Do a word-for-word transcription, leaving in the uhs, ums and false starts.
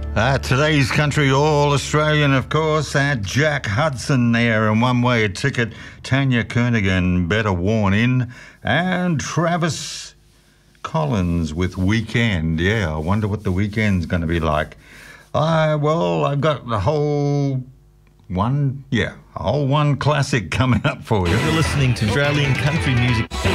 Uh, today's country, all Australian, of course. Uh, Jack Hudson there, and One Way a Ticket. Tanya Kernaghan, Better Worn In. And Travis Collins with Weekend. Yeah, I wonder what the weekend's going to be like. Uh, well, I've got the whole one, yeah, a whole one classic coming up for you. You're listening to Australian country music.